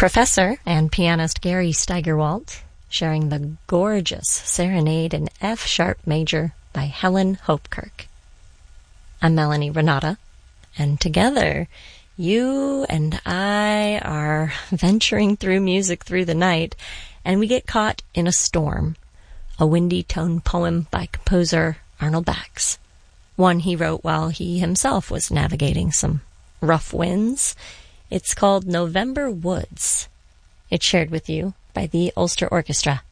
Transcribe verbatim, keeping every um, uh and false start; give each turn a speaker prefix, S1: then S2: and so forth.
S1: Professor and pianist Gary Steigerwalt sharing the gorgeous Serenade in F-sharp major by Helen Hopekirk. I'm Melanie Renata, and together, you and I are venturing through music through the night, and we get caught in a storm, a windy tone poem by composer Arnold Bax, one he wrote while he himself was navigating some rough winds. It's called November Woods. It's shared with you by the Ulster Orchestra.